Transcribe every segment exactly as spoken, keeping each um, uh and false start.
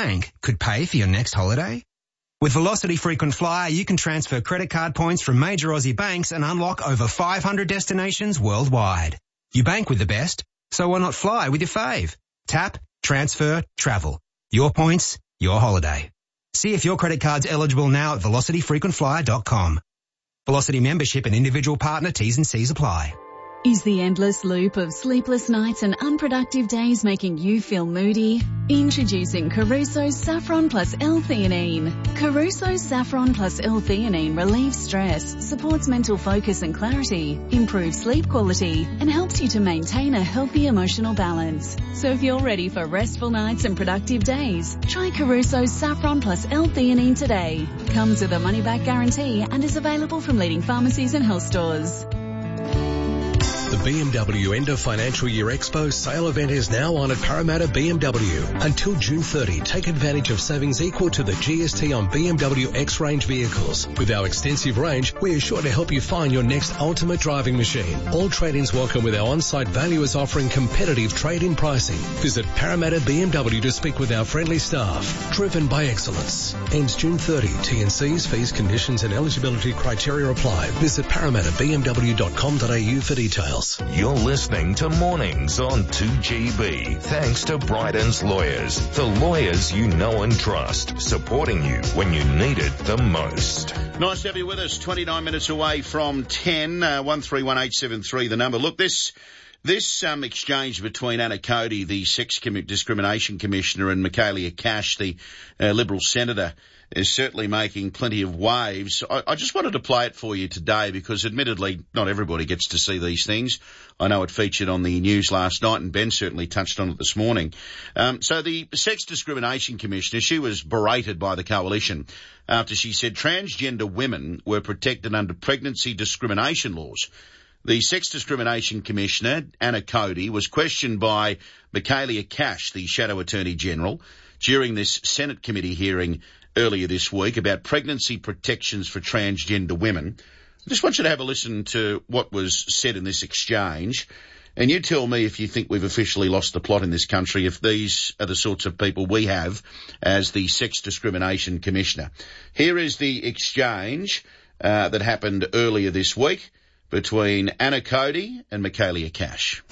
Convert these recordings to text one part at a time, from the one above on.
bank could pay for your next holiday? With Velocity Frequent Flyer, you can transfer credit card points from major Aussie banks and unlock over five hundred destinations worldwide. You bank with the best, so why not fly with your fave? Tap, transfer, travel. Your points, your holiday. See if your credit card's eligible now at velocity frequent flyer dot com. Velocity membership and individual partner T's and C's apply. Is the endless loop of sleepless nights and unproductive days making you feel moody? Introducing Caruso's Saffron Plus L-Theanine. Caruso's Saffron Plus L-Theanine relieves stress, supports mental focus and clarity, improves sleep quality, and helps you to maintain a healthy emotional balance. So if you're ready for restful nights and productive days, try Caruso's Saffron Plus L-Theanine today. Comes with a money-back guarantee and is available from leading pharmacies and health stores. The B M W End of Financial Year Expo sale event is now on at Parramatta B M W. Until June thirtieth, take advantage of savings equal to the G S T on B M W X-Range vehicles. With our extensive range, we are sure to help you find your next ultimate driving machine. All trade-ins welcome with our on-site valuers offering competitive trade-in pricing. Visit Parramatta B M W to speak with our friendly staff. Driven by excellence. Ends June thirtieth. T and C's, fees, conditions and eligibility criteria apply. Visit parramatta b m w dot com dot a u for details. You're listening to Mornings on two G B. Thanks to Bryden's Lawyers, the lawyers you know and trust, supporting you when you need it the most. Nice to have you with us. twenty-nine minutes away from ten. Uh, one three one eight seven three, the number. Look, this this um, exchange between Anna Cody, the Sex Discrimination Commissioner, and Michaelia Cash, the uh, Liberal Senator, is certainly making plenty of waves. I, I just wanted to play it for you today because admittedly not everybody gets to see these things. I know it featured on the news last night and Ben certainly touched on it this morning. Um, so the Sex Discrimination Commissioner, she was berated by the Coalition after she said transgender women were protected under pregnancy discrimination laws. The Sex Discrimination Commissioner, Anna Cody, was questioned by Michaelia Cash, the Shadow Attorney General, during this Senate committee hearing earlier this week about pregnancy protections for transgender women. I just want you to have a listen to what was said in this exchange, and you tell me if you think we've officially lost the plot in this country, if these are the sorts of people we have as the Sex Discrimination Commissioner. Here is the exchange uh, that happened earlier this week between Anna Cody and Michaelia Cash.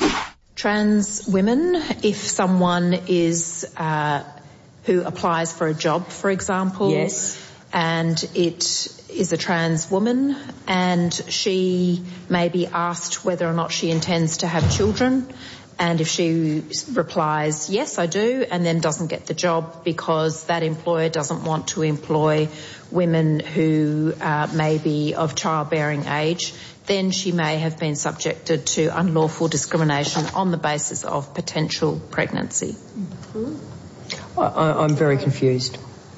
Trans women, if someone is uh, who applies for a job, for example, yes, and it is a trans woman and she may be asked whether or not she intends to have children, and if she replies, yes, I do, and then doesn't get the job because that employer doesn't want to employ women who uh, may be of childbearing age, then she may have been subjected to unlawful discrimination on the basis of potential pregnancy. Mm-hmm. I, I'm very confused.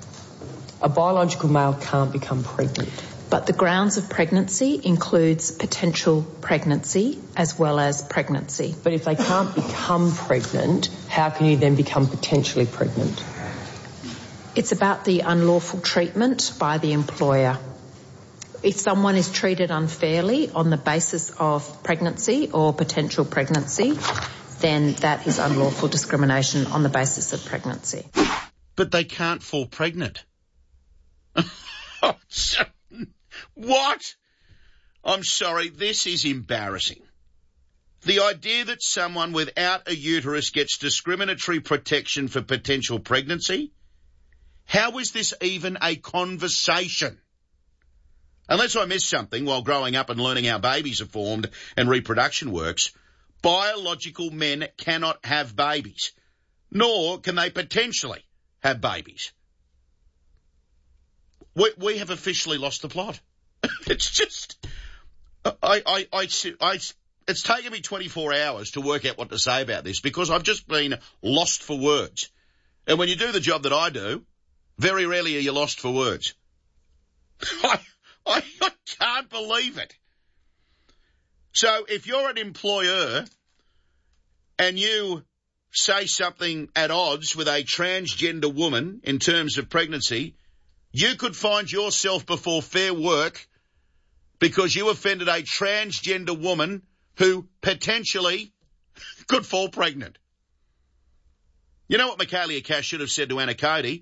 A biological male can't become pregnant. But the grounds of pregnancy includes potential pregnancy as well as pregnancy. But if they can't become pregnant, how can you then become potentially pregnant? It's about the unlawful treatment by the employer. If someone is treated unfairly on the basis of pregnancy or potential pregnancy, then that is unlawful discrimination on the basis of pregnancy. But they can't fall pregnant. What? I'm sorry, this is embarrassing. The idea that someone without a uterus gets discriminatory protection for potential pregnancy? How is this even a conversation? Unless I missed something while growing up and learning how babies are formed and reproduction works, biological men cannot have babies, nor can they potentially have babies. We, we have officially lost the plot. It's just, I, I, I, I, it's taken me twenty-four hours to work out what to say about this because I've just been lost for words. And when you do the job that I do, very rarely are you lost for words. I, I, I can't believe it. So if you're an employer and you say something at odds with a transgender woman in terms of pregnancy, you could find yourself before Fair Work because you offended a transgender woman who potentially could fall pregnant. You know what Michaelia Cash should have said to Anna Cody?